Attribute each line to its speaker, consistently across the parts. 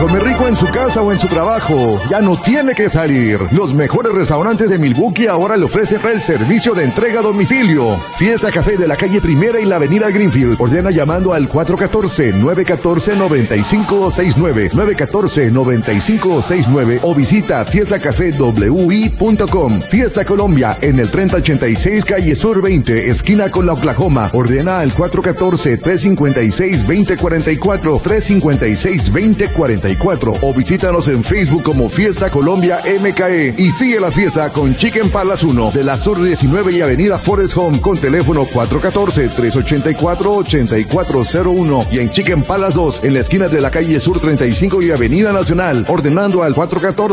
Speaker 1: comer rico en su casa o en su trabajo, ya no tiene que salir. Los mejores restaurantes de Milwaukee ahora le ofrecen el servicio de entrega a domicilio. Fiesta Café de la calle Primera y la avenida Greenfield. Ordena llamando al 414-914-9569, 914-9569 o visita fiestacafewi.com. Fiesta Colombia en el 3086 calle Sur 20, esquina con la Oklahoma. Ordena al 414-356-2044, 356-2044 o visítanos en Facebook como Fiesta Colombia MKE y sigue la fiesta con Chicken Palace 1 de la Sur 19 y avenida Forest Home con teléfono 414-384-8401 y en Chicken Palace 2 en la esquina de la calle Sur 35 y avenida Nacional, ordenando al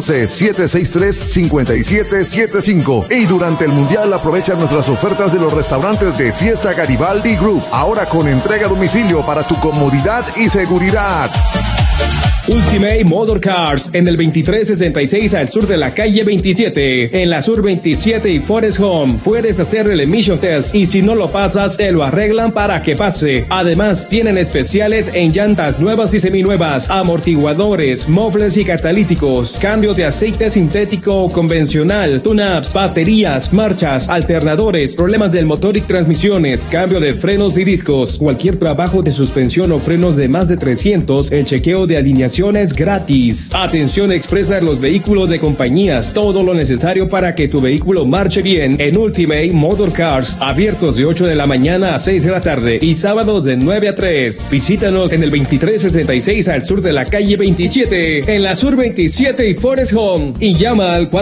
Speaker 1: 414-763-5775. Y durante el Mundial aprovecha nuestras ofertas de los restaurantes de Fiesta Garibaldi Group, ahora con entrega a domicilio para tu comodidad y seguridad.
Speaker 2: Ultimate Motor Cars en el 2366 al sur de la calle 27, en la Sur 27 y Forest Home. Puedes hacer el emission test y si no lo pasas, te lo arreglan para que pase. Además, tienen especiales en llantas nuevas y seminuevas, amortiguadores, mufflers y catalíticos, cambios de aceite sintético o convencional, tune-ups, baterías, marchas, alternadores, problemas del motor y transmisiones, cambio de frenos y discos, cualquier trabajo de suspensión o frenos de más de 300, el chequeo de alineación es gratis. Atención expresa en los vehículos de compañías, todo lo necesario para que tu vehículo marche bien en Ultimate Motor Cars, abiertos de 8 de la mañana a 6 de la tarde y sábados de 9 a 3. Visítanos en el 2366 al sur de la calle 27, en la Sur 27 y Forest Home y llama al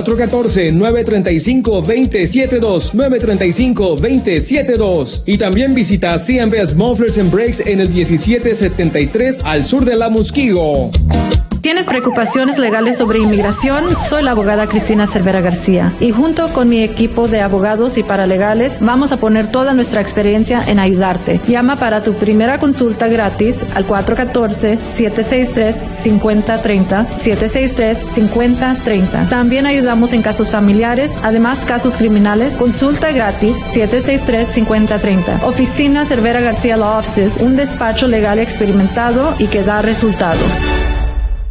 Speaker 2: 414-935-2072, 935-2072 y también visita C&B's Mufflers and Brakes en el 1773 al sur de la Muskego.
Speaker 3: ¿Tienes preocupaciones legales sobre inmigración? Soy la abogada Cristina Cervera García y junto con mi equipo de abogados y paralegales vamos a poner toda nuestra experiencia en ayudarte. Llama para tu primera consulta gratis al 414-763-5030, 763-5030. También ayudamos en casos familiares, además casos criminales. Consulta gratis 763-5030. Oficina Cervera García Law Offices, un despacho legal experimentado y que da resultados.